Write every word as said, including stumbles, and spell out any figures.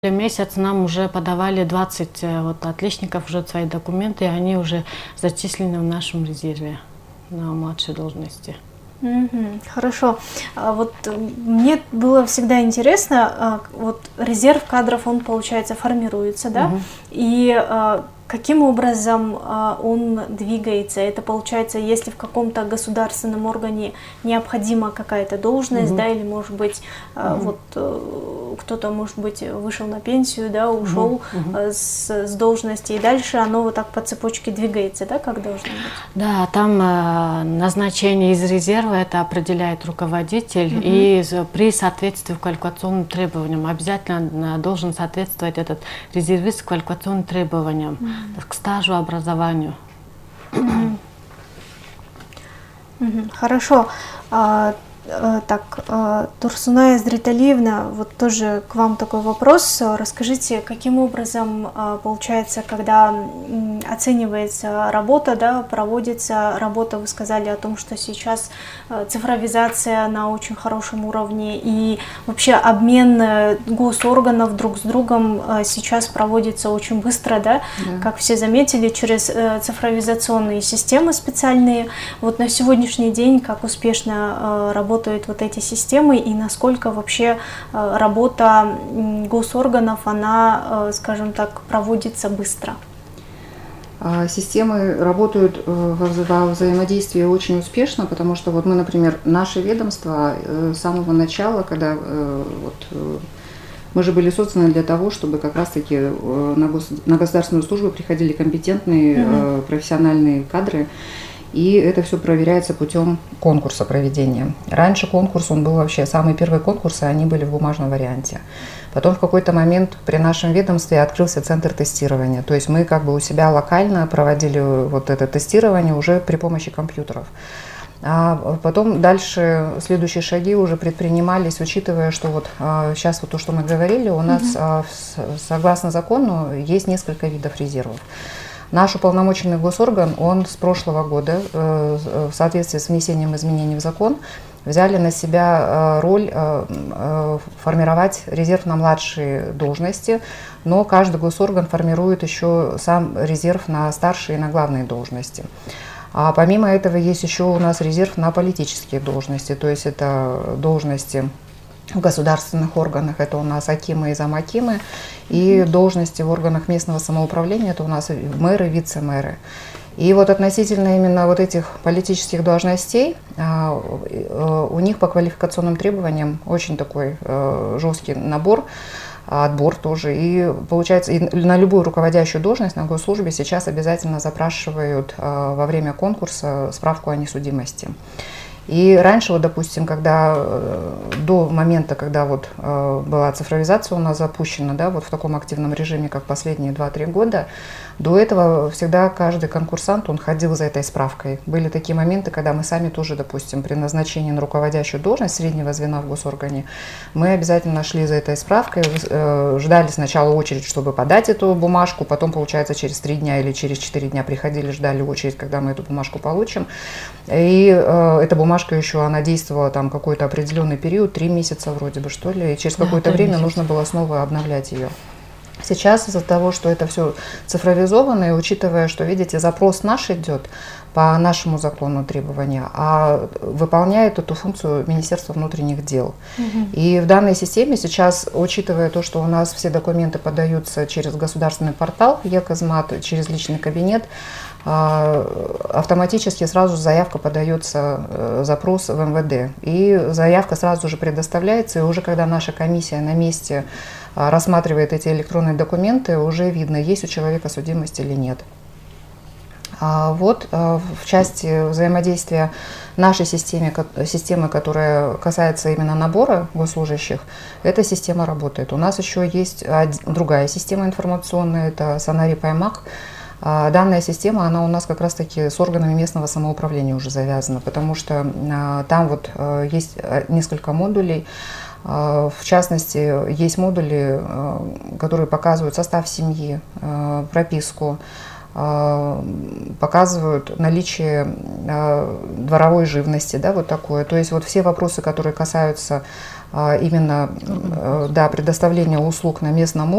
Месяц нам уже подавали двадцать вот, отличников, уже свои документы, и они уже зачислены в нашем резерве на младшей должности. Угу, хорошо. А вот мне было всегда интересно, вот резерв кадров, он, получается, формируется, да? Угу. И а, каким образом а, он двигается? Это получается, если в каком-то государственном органе необходима какая-то должность, угу. да, или, может быть, а, угу. вот кто-то, может быть, вышел на пенсию, да, ушел угу. с, с должности, и дальше оно вот так по цепочке двигается, да, как должно быть? Да, там а, назначение из резерва это определяет руководитель, угу. и при соответствии квалификационным требованиям обязательно должен соответствовать этот резервист квалификационным требованиям, угу. к стажу, образованию. Угу. Угу. Хорошо. А, так, Турсуная Зриталиевна, вот тоже к вам такой вопрос. Расскажите, каким образом получается, когда оценивается работа, да, проводится работа, вы сказали о том, что сейчас цифровизация на очень хорошем уровне, и вообще обмен госорганов друг с другом сейчас проводится очень быстро, да, да. Как все заметили, через цифровизационные системы специальные. Вот на сегодняшний день как успешно работает работают вот эти системы, и насколько вообще работа госорганов, она, скажем так, проводится быстро? Системы работают во взаимодействии очень успешно, потому что вот мы, например, наше ведомство с самого начала, когда вот, мы же были созданы для того, чтобы как раз-таки на, гос, на государственную службу приходили компетентные mm-hmm. профессиональные кадры. И это все проверяется путем конкурса проведения. Раньше конкурс, он был вообще, самые первые конкурсы, они были в бумажном варианте. Потом в какой-то момент при нашем ведомстве открылся центр тестирования. То есть мы как бы у себя локально проводили вот это тестирование уже при помощи компьютеров. А потом дальше следующие шаги уже предпринимались, учитывая, что вот а, сейчас вот то, что мы говорили, у нас mm-hmm. а, с, согласно закону есть несколько видов резервов. Наш уполномоченный госорган, он с прошлого года, в соответствии с внесением изменений в закон, взяли на себя роль формировать резерв на младшие должности, но каждый госорган формирует еще сам резерв на старшие и на главные должности. А помимо этого есть еще у нас резерв на политические должности, то есть это должности в государственных органах, это у нас акимы и замакимы, и mm-hmm. должности в органах местного самоуправления, это у нас мэры, вице-мэры. И вот относительно именно вот этих политических должностей, у них по квалификационным требованиям очень такой жесткий набор, отбор тоже. И получается, и на любую руководящую должность на госслужбе сейчас обязательно запрашивают во время конкурса справку о несудимости. И раньше, вот, допустим, когда до момента, когда вот была цифровизация у нас запущена, да, вот в таком активном режиме, как последние два-три года, до этого всегда каждый конкурсант, он ходил за этой справкой. Были такие моменты, когда мы сами тоже, допустим, при назначении на руководящую должность среднего звена в госоргане, мы обязательно шли за этой справкой, ждали сначала очередь, чтобы подать эту бумажку, потом, получается, через три дня или через четыре дня приходили, ждали очередь, когда мы эту бумажку получим. И эта бумажка еще, она действовала там какой-то определенный период, три месяца вроде бы, что ли, и через да, какое-то время месяц. Нужно было снова обновлять ее. Сейчас из-за того, что это все цифровизовано, и учитывая, что, видите, запрос наш идет по нашему закону требования, а выполняет эту функцию Министерство внутренних дел. Угу. И в данной системе сейчас, учитывая то, что у нас все документы подаются через государственный портал Е-Казмат, через личный кабинет, автоматически сразу заявка подается, запрос в эм вэ дэ. И заявка сразу же предоставляется, и уже когда наша комиссия на месте рассматривает эти электронные документы, уже видно, есть у человека судимость или нет. Вот в части взаимодействия нашей системы, системы, которая касается именно набора госслужащих, эта система работает. У нас еще есть другая система информационная, это Санари Паймак. Данная система, она у нас как раз-таки с органами местного самоуправления уже завязана, потому что там вот есть несколько модулей. В частности, есть модули, которые показывают состав семьи, прописку, показывают наличие дворовой живности, да, вот такое. То есть вот все вопросы, которые касаются именно да, предоставления услуг на местном